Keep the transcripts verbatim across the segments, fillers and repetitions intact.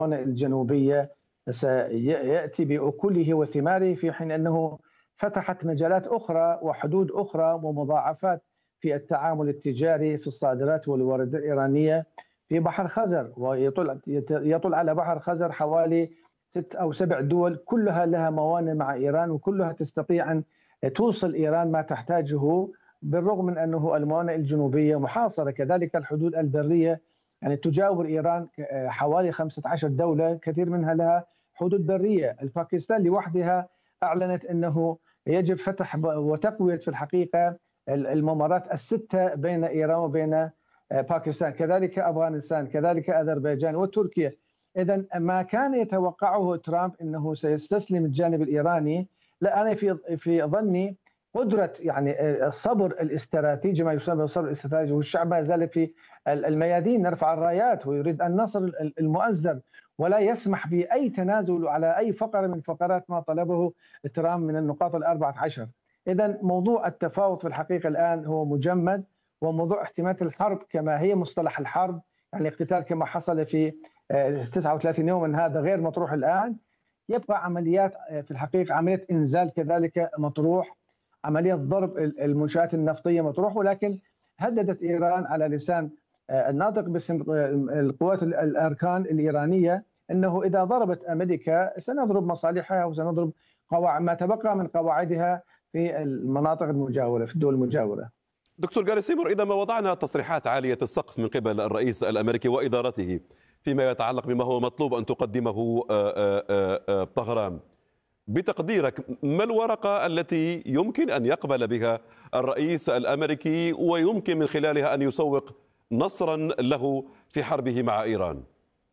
الجنوبية سيأتي بأكله وثماره، في حين أنه فتحت مجالات أخرى وحدود أخرى ومضاعفات في التعامل التجاري في الصادرات والواردات الإيرانية في بحر خزر، ويطل يطل على بحر خزر حوالي ست أو سبع دول كلها لها موانئ مع إيران، وكلها تستطيع أن توصل إيران ما تحتاجه، بالرغم من أنه الموانئ الجنوبية محاصرة. كذلك الحدود البرية، يعني تجاور إيران حوالي خمسة عشر دولة، كثير منها لها حدود برية. الباكستان لوحدها أعلنت أنه يجب فتح وتقوية في الحقيقة الممرات الستة بين إيران وبين باكستان، كذلك أفغانستان، كذلك أذربيجان وتركيا. إذا ما كان يتوقعه ترامب أنه سيستسلم الجانب الإيراني، لا، أنا في في ظني قدرة يعني الصبر الاستراتيجي، ما يسمى بالصبر الاستراتيجي، والشعب ما زال في الميادين نرفع الرايات ويريد النصر المؤزر، ولا يسمح بأي تنازل على أي فقرة من فقرات ما طلبه ترامب من النقاط الأربعة عشر. إذا موضوع التفاوض في الحقيقة الآن هو مجمد، وموضوع احتمال الحرب كما هي مصطلح الحرب، يعني الاقتتال كما حصل في تسعة وثلاثين يوما، هذا غير مطروح الآن. يبقى عمليات في الحقيقة، عملية إنزال كذلك مطروح، عملية ضرب المنشآت النفطية مطروح، ولكن هددت إيران على لسان الناطق باسم القوات الأركان الإيرانية أنه إذا ضربت أمريكا سنضرب مصالحها وسنضرب قواعد ما تبقى من قواعدها في المناطق المجاورة، في الدول المجاورة. دكتور جاري سيمور، إذا ما وضعنا تصريحات عالية السقف من قبل الرئيس الأمريكي وإدارته فيما يتعلق بما هو مطلوب أن تقدمه طهران، بتقديرك ما الورقة التي يمكن أن يقبل بها الرئيس الأمريكي ويمكن من خلالها أن يسوق نصرا له في حربه مع إيران؟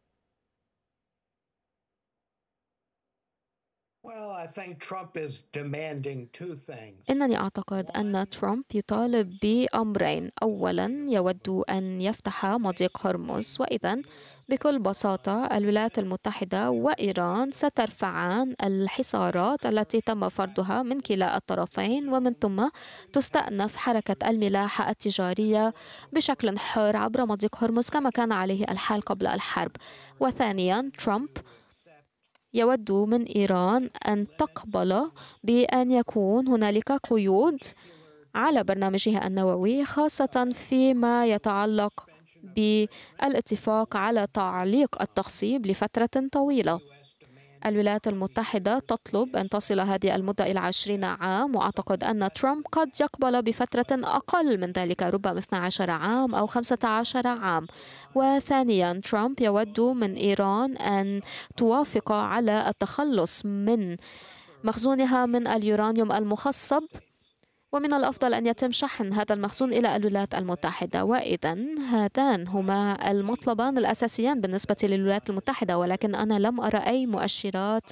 إنني أعتقد أن ترامب يطالب بأمرين. أولا، يود أن يفتح مضيق هرمز، وإذا بكل بساطة الولايات المتحدة وإيران سترفعان الحصارات التي تم فرضها من كلا الطرفين، ومن ثم تستأنف حركة الملاحة التجارية بشكل حر عبر مضيق هرمز كما كان عليه الحال قبل الحرب. وثانيا، ترامب يود من إيران أن تقبل بأن يكون هنالك قيود على برنامجها النووي، خاصة فيما يتعلق بالاتفاق على تعليق التخصيب لفترة طويلة. الولايات المتحدة تطلب أن تصل هذه المدة إلى عشرين عام، وأعتقد أن ترامب قد يقبل بفترة أقل من ذلك، ربما اثني عشر عام أو خمسة عشر عام. وثانيا، ترامب يود من إيران أن توافق على التخلص من مخزونها من اليورانيوم المخصب، ومن الأفضل أن يتم شحن هذا المخزون إلى الولايات المتحدة. وإذا هذان هما المطلبان الأساسيان بالنسبة للولايات المتحدة، ولكن أنا لم أرى أي مؤشرات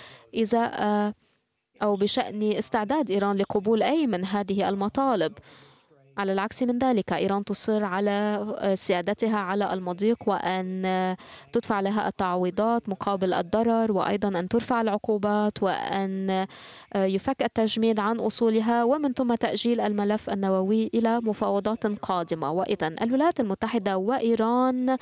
إزاء أو بشأن استعداد إيران لقبول أي من هذه المطالب. على العكس من ذلك، إيران تصر على سيادتها على المضيق، وأن تدفع لها التعويضات مقابل الضرر، وأيضا أن ترفع العقوبات، وأن يفك التجميد عن أصولها، ومن ثم تأجيل الملف النووي إلى مفاوضات قادمة. وإذا الولايات المتحدة وإيران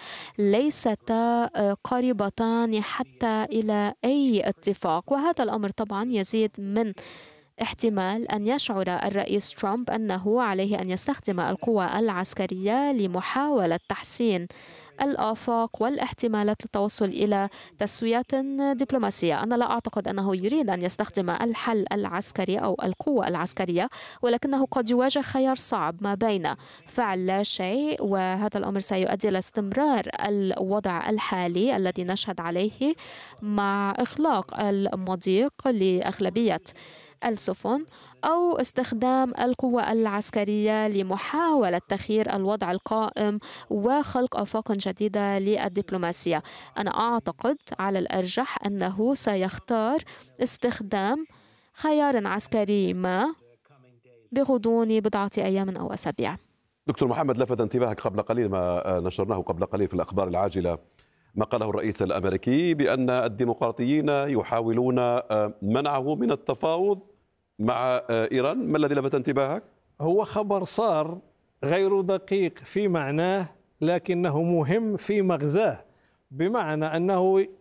ليستا قريبتان حتى إلى أي اتفاق، وهذا الأمر طبعا يزيد من احتمال أن يشعر الرئيس ترامب أنه عليه أن يستخدم القوى العسكرية لمحاولة تحسين الآفاق والاحتمالات للتوصل إلى تسوية دبلوماسية. أنا لا أعتقد أنه يريد أن يستخدم الحل العسكري أو القوة العسكرية، ولكنه قد يواجه خيار صعب ما بين فعل لا شيء، وهذا الأمر سيؤدي إلى استمرار الوضع الحالي الذي نشهد عليه مع إغلاق المضيق لأغلبية السفن، أو استخدام القوة العسكرية لمحاولة تغيير الوضع القائم وخلق آفاق جديدة للدبلوماسية. أنا أعتقد على الأرجح أنه سيختار استخدام خيار عسكري ما بغضون بضعة أيام أو أسابيع. دكتور محمد، لفت انتباهك قبل قليل ما نشرناه قبل قليل في الأخبار العاجلة، ما قاله الرئيس الأمريكي بأن الديمقراطيين يحاولون منعه من التفاوض مع إيران. ما الذي لفت انتباهك؟ هو خبر صار غير دقيق في معناه، لكنه مهم في مغزاه، بمعنى أنه